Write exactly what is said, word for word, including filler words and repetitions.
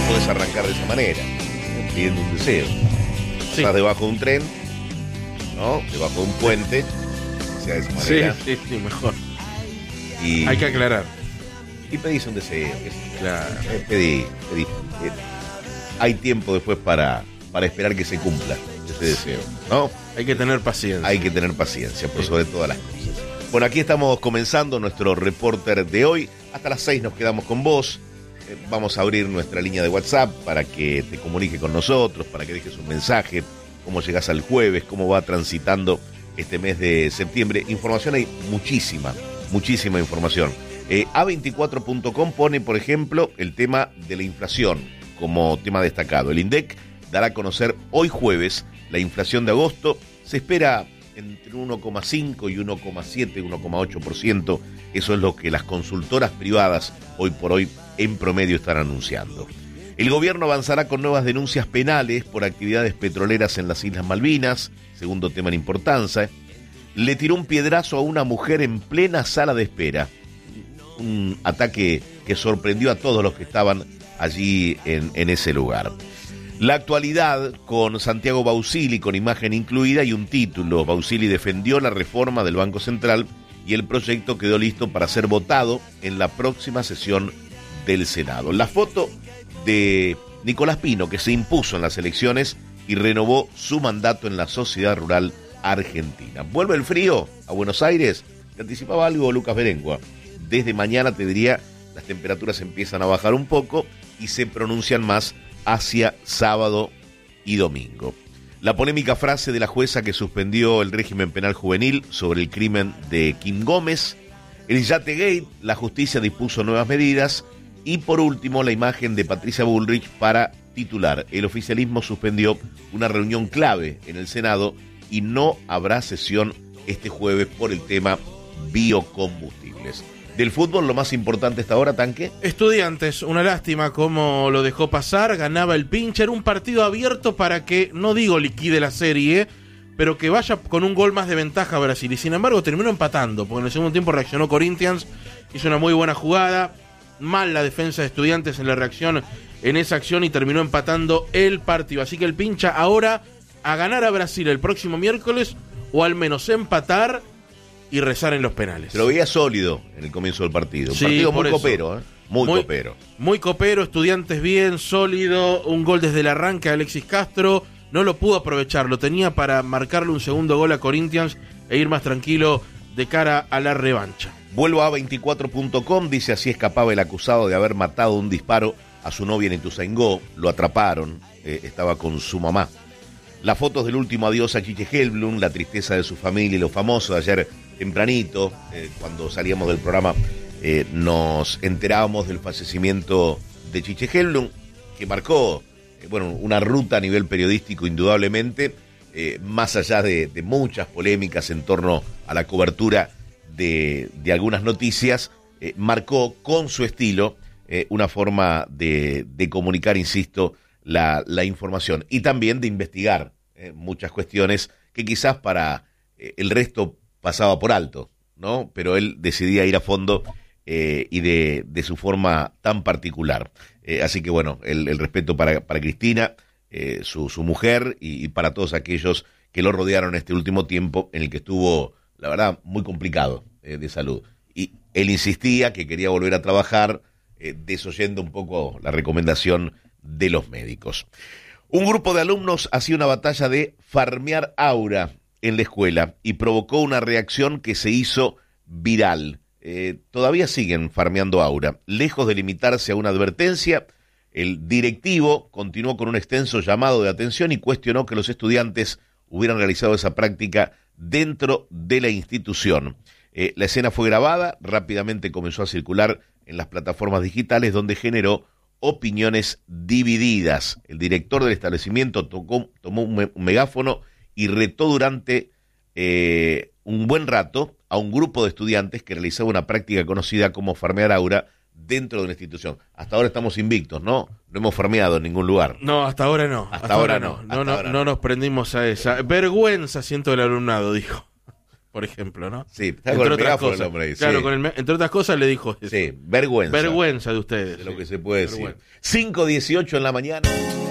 podés arrancar de esa manera, pidiendo un deseo. Sí. Estás debajo de un tren, ¿no? Debajo de un puente, sea de esa manera. Sí, sí, sí, mejor. Y, Hay que aclarar. y pedís un deseo. qué sé yo. Claro. Eh, pedí, pedí. Eh, hay tiempo después para, para esperar que se cumpla ese deseo, ¿no? Hay que tener paciencia. Hay que tener paciencia, por Sí. sobre todas las cosas. Bueno, aquí estamos comenzando nuestro reporter de hoy. Hasta las seis nos quedamos con vos. Eh, vamos a abrir nuestra línea de WhatsApp para que te comunique con nosotros, para que dejes un mensaje, cómo llegás al jueves, cómo va transitando este mes de septiembre. Información hay muchísima, muchísima información. Eh, A veinticuatro punto com pone, por ejemplo, el tema de la inflación como tema destacado. El INDEC dará a conocer hoy jueves la inflación de agosto. Se espera entre uno coma cinco y uno coma siete, uno coma ocho por ciento. Eso es lo que las consultoras privadas hoy por hoy en promedio están anunciando. El gobierno avanzará con nuevas denuncias penales por actividades petroleras en las Islas Malvinas, segundo tema en importancia. Le tiró un piedrazo a una mujer en plena sala de espera. Un ataque que sorprendió a todos los que estaban allí en, en ese lugar. La actualidad con Santiago Bausili, con imagen incluida y un título. Bausili defendió la reforma del Banco Central y el proyecto quedó listo para ser votado en la próxima sesión del Senado. La foto de Nicolás Pino, que se impuso en las elecciones y renovó su mandato en la Sociedad Rural Argentina. ¿Vuelve el frío a Buenos Aires? Te anticipaba algo Lucas Berengua. Desde mañana, te diría, las temperaturas empiezan a bajar un poco y se pronuncian más hacia sábado y domingo. La polémica frase de la jueza que suspendió el régimen penal juvenil sobre el crimen de Kim Gómez. El Yategate, la justicia dispuso nuevas medidas. Y por último, la imagen de Patricia Bullrich para titular. El oficialismo suspendió una reunión clave en el Senado y no habrá sesión este jueves por el tema biocombustibles. Del fútbol, lo más importante hasta ahora, Tanque. Estudiantes, una lástima cómo lo dejó pasar, ganaba el Pincher, un partido abierto para que, no digo liquide la serie, pero que vaya con un gol más de ventaja a Brasil. Y sin embargo terminó empatando, porque en el segundo tiempo reaccionó Corinthians, hizo una muy buena jugada, mal la defensa de Estudiantes en la reacción en esa acción y terminó empatando el partido. Así que el Pincha ahora a ganar a Brasil el próximo miércoles, o al menos empatar y rezar en los penales. Se lo veía sólido en el comienzo del partido. Un Sí, partido muy por eso. copero, ¿eh? Muy, Muy- copero. Muy copero, Estudiantes bien, sólido, un gol desde el arranque de Alexis Castro, no lo pudo aprovechar, lo tenía para marcarle un segundo gol a Corinthians e ir más tranquilo de cara a la revancha. Vuelvo a veinticuatro punto com, dice así escapaba el acusado de haber matado un disparo a su novia en Ituzaingó, lo atraparon, eh, estaba con su mamá. Las fotos del último adiós a Chiche Helblum, la tristeza de su familia y los famosos. Ayer tempranito, eh, cuando salíamos del programa, eh, nos enterábamos del fallecimiento de Chiche Helblum, que marcó eh, bueno, una ruta a nivel periodístico indudablemente, eh, más allá de, de muchas polémicas en torno a la cobertura de, de algunas noticias, eh, marcó con su estilo eh, una forma de, de comunicar, insisto, la, la información y también de investigar eh, muchas cuestiones que quizás para eh, el resto pasaba por alto, ¿no? Pero él decidía ir a fondo eh, y de, de su forma tan particular. Eh, así que bueno, el, el respeto para, para Cristina, eh, su, su mujer y, y para todos aquellos que lo rodearon este último tiempo en el que estuvo, la verdad, muy complicado eh, de salud. Y él insistía que quería volver a trabajar, eh, desoyendo un poco la recomendación de los médicos. Un grupo de alumnos hacía una batalla de farmear aura en la escuela y provocó una reacción que se hizo viral. Eh, todavía siguen farmeando aura. Lejos de limitarse a una advertencia, el directivo continuó con un extenso llamado de atención y cuestionó que los estudiantes hubieran realizado esa práctica dentro de la institución. Eh, la escena fue grabada, rápidamente comenzó a circular en las plataformas digitales, donde generó opiniones divididas. El director del establecimiento tocó, tomó un, me, un megáfono y retó durante eh, un buen rato a un grupo de estudiantes que realizaba una práctica conocida como farmear aura dentro de la institución. Hasta ahora estamos invictos, ¿no? No hemos farmeado en ningún lugar. No, hasta ahora no. Hasta Hasta, ahora ahora no. no, No, hasta no, ahora no no. nos prendimos a esa. Vergüenza siento del alumnado, dijo. por ejemplo, ¿no? Sí, está entre con el otras megáfono cosas. el hombre ahí, Claro, sí. con el me- entre otras cosas le dijo eso. Sí, vergüenza. Vergüenza de ustedes. De lo sí. que se puede decir. Vergüenza. cinco dieciocho en la mañana.